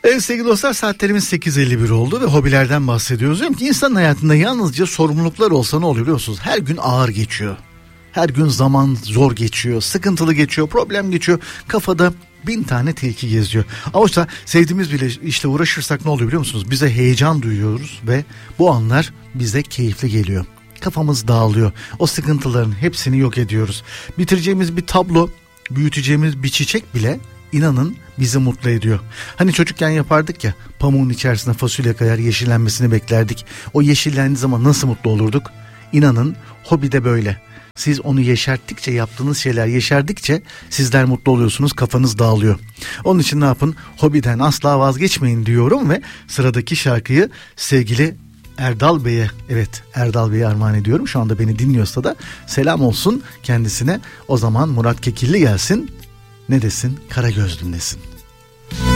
Evet sevgili dostlar, saatlerimiz 8.51 oldu ve hobilerden bahsediyoruz. Diyorum ki insanın hayatında yalnızca sorumluluklar olsa ne oluyor biliyor musunuz? Her gün ağır geçiyor. Her gün zaman zor geçiyor, sıkıntılı geçiyor, problem geçiyor. Kafada 1000 tane tilki geziyor. Oysa sevdiğimiz bile işte uğraşırsak ne oluyor biliyor musunuz? Bize heyecan duyuyoruz ve bu anlar bize keyifli geliyor. Kafamız dağılıyor. O sıkıntıların hepsini yok ediyoruz. Bitireceğimiz bir tablo, büyüteceğimiz bir çiçek bile inanın bizi mutlu ediyor. Hani çocukken yapardık ya, pamuğun içerisine fasulye kayar, yeşillenmesini beklerdik. O yeşillendiği zaman nasıl mutlu olurduk? İnanın hobi de böyle. Siz onu yeşerttikçe, yaptığınız şeyler yeşerdikçe sizler mutlu oluyorsunuz, kafanız dağılıyor. Onun için ne yapın? Hobiden asla vazgeçmeyin diyorum ve sıradaki şarkıyı sevgili Erdal Bey'e, evet Erdal Bey'e armağan ediyorum. Şu anda beni dinliyorsa da selam olsun kendisine. O zaman Murat Kekilli gelsin. Ne desin? Kara gözlüm desin.